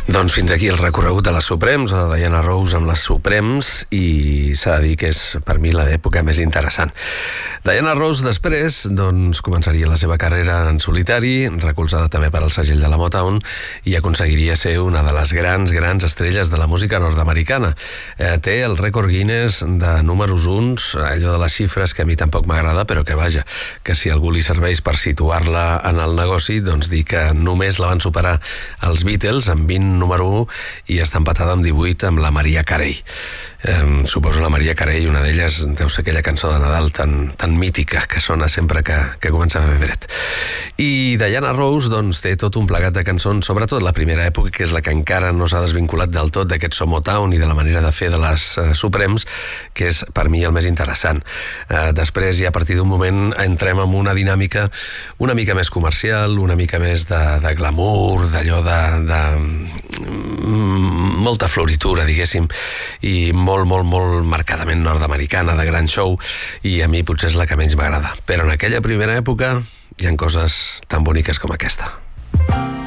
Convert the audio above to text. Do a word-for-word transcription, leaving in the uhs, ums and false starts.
Doncs fins aquí el recorregut de les Supremes, o de Diana Ross amb les Supremes, i s'ha de dir que és per mi l'època més interessant. Diana Ross després doncs, començaria la seva carrera en solitari, recolzada també per al segell de la Motown, i aconseguiria ser una de les grans, grans estrelles de la música nord-americana. Eh, té el rècord Guinness de números uns, allò de les xifres que a mi tampoc m'agrada, però que vaja, que si algú li serveix per situar-la en el negoci, doncs dir que només la van superar els Beatles amb vint número u i està empatada amb divuit amb la Mariah Carey. Eh, suposo la Mariah Carey, una d'elles deu ser aquella cançó de Nadal tan, tan mítica que sona sempre que, que comença a fer fred. I Diana Ross doncs, té tot un plegat de cançons, sobretot la primera època, que és la que encara no s'ha desvinculat del tot d'aquest so Motown i de la manera de fer de les uh, Supremes, que és per mi el més interessant. Uh, després, ja a partir d'un moment, entrem en una dinàmica una mica més comercial, una mica més de, de glamour, d'allò de, de molta floritura, diguéssim, i molt, molt, molt marcadament nord-americana, de gran show, i a mi potser és la que menys m'agrada. Però en aquella primera època hi ha coses tan boniques com aquesta.